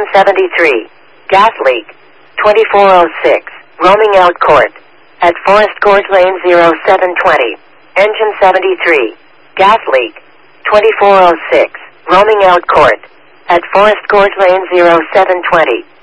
Engine 73. Gas leak. 2406. Roaming out court. At Forest Court Lane 0720. Engine 73. Gas leak. 2406. Roaming out court. At Forest Court Lane 0720.